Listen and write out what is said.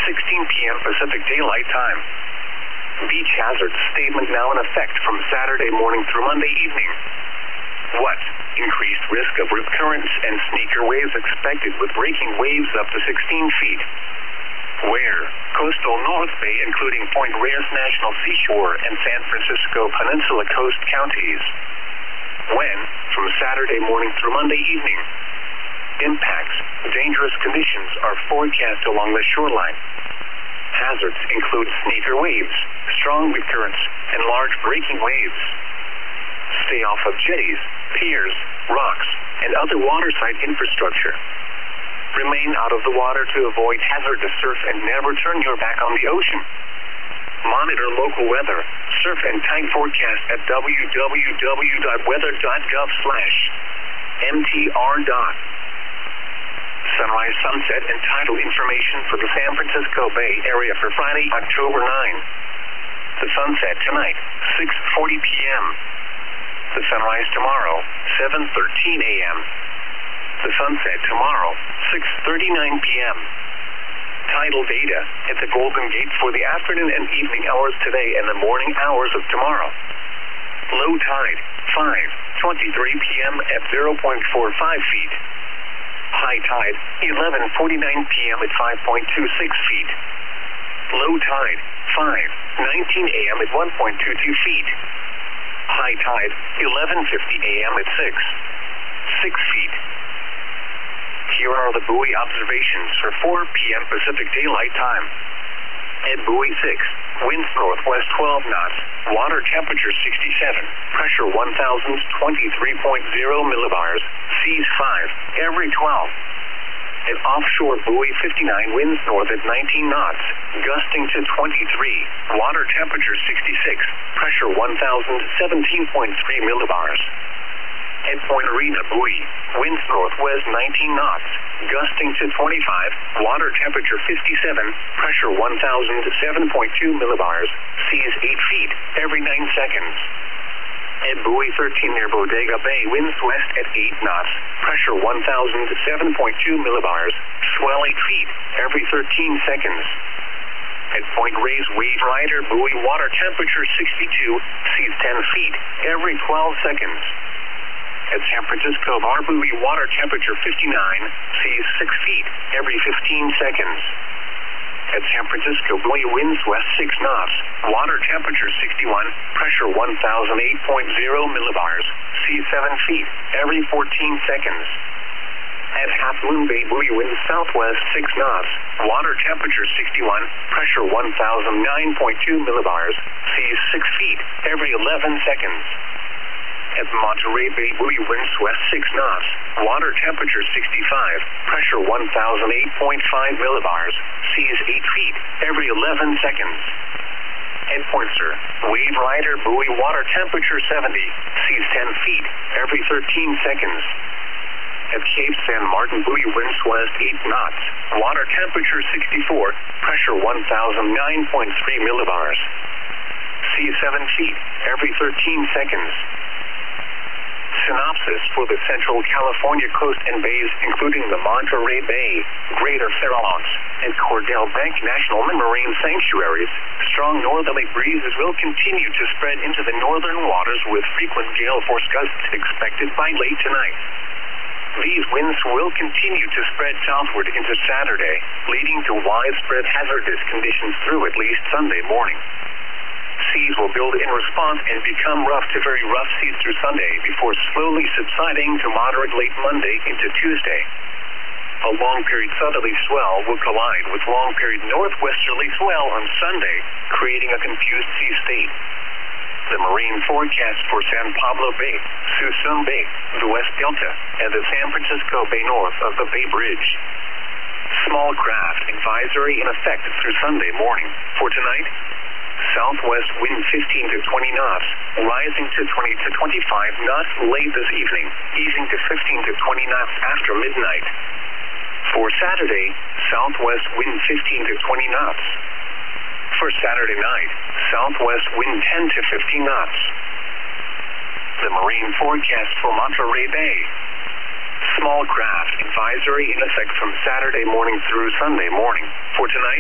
6:16 p.m. Pacific Daylight Time. Beach hazard statement now in effect from Saturday morning through Monday evening. What? Increased risk of rip currents and sneaker waves expected with breaking waves up to 16 feet. Where? Coastal North Bay including Point Reyes National Seashore and San Francisco Peninsula Coast counties. When? From Saturday morning through Monday evening. Impacts. Dangerous conditions are forecast along the shoreline. Hazards include sneaker waves, strong rip currents, and large breaking waves. Stay off of jetties, piers, rocks, and other waterside infrastructure. Remain out of the water to avoid hazardous surf and never turn your back on the ocean. Monitor local weather, surf and tide forecast at www.weather.gov/mtr. Sunrise, sunset, and tidal information for the San Francisco Bay Area for Friday, October 9. The sunset tonight, 6:40 p.m. The sunrise tomorrow, 7:13 a.m. The sunset tomorrow, 6:39 p.m. Tidal data at the Golden Gate for the afternoon and evening hours today and the morning hours of tomorrow. Low tide, 5:23 p.m. at 0.45 feet. High tide, 11:49 p.m. at 5.26 feet. Low tide, 5:19 a.m. at 1.22 feet. High tide, 11:50 a.m. at 6 feet. Here are the buoy observations for 4 p.m. Pacific Daylight Time. At buoy 6, winds northwest 12 knots, water temperature 67, pressure 1,023.0 millibars, seas 5, every 12. At offshore buoy 59, winds north at 19 knots, gusting to 23, water temperature 66, pressure 1,017.3 millibars. At Point Arena buoy, winds northwest 19 knots, gusting to 25, water temperature 57, pressure 1,007.2 millibars, seas 8 feet, every 9 seconds. At buoy 13 near Bodega Bay, winds west at 8 knots, pressure 1,007.2 millibars, swell 8 feet, every 13 seconds. At Point Reyes Wave Rider buoy, water temperature 62, seas 10 feet, every 12 seconds. At San Francisco Bar buoy, water temperature 59, seas 6 feet, every 15 seconds. At San Francisco buoy, winds west 6 knots, water temperature 61, pressure 1,008.0 millibars, seas 7 feet, every 14 seconds. At Half Moon Bay buoy, winds southwest 6 knots, water temperature 61, pressure 1,009.2 millibars, seas 6 feet, every 11 seconds. At Monterey Bay buoy, winds west 6 knots, water temperature 65, pressure 1,008.5 millibars, seas 8 feet, every 11 seconds. At Point Sur, Wave Rider buoy, water temperature 70, seas 10 feet, every 13 seconds. At Cape San Martin buoy, winds west 8 knots, water temperature 64, pressure 1,009.3 millibars, seas 7 feet, every 13 seconds. Synopsis for the Central California coast and bays, including the Monterey Bay, Greater Farallones, and Cordell Bank National Marine Sanctuaries. Strong northerly breezes will continue to spread into the northern waters with frequent gale force gusts expected by late tonight. These winds will continue to spread southward into Saturday, leading to widespread hazardous conditions through at least Sunday morning. Seas will build in response and become rough to very rough seas through Sunday before slowly subsiding to moderate late Monday into Tuesday. A long-period southerly swell will collide with long-period northwesterly swell on Sunday, creating a confused sea state. The marine forecast for San Pablo Bay, Suisun Bay, the West Delta, and the San Francisco Bay north of the Bay Bridge. Small craft advisory in effect through Sunday morning. For tonight, southwest wind 15 to 20 knots, rising to 20 to 25 knots late this evening, easing to 15 to 20 knots after midnight. For Saturday, southwest wind 15 to 20 knots. For Saturday night, southwest wind 10 to 15 knots. The marine forecast for Monterey Bay. Small craft advisory in effect from Saturday morning through Sunday morning. For tonight,